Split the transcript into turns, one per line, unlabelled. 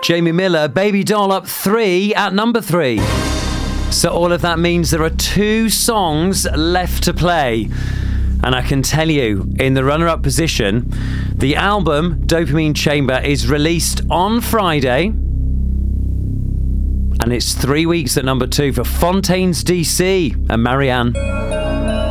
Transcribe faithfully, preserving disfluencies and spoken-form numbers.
Jamie Miller, Baby Doll up three at number three. So all of that means there are two songs left to play. And I can tell you, in the runner-up position, the album Dopamine Chamber is released on Friday. And it's three weeks at number two for Fontaines D C and Marianne.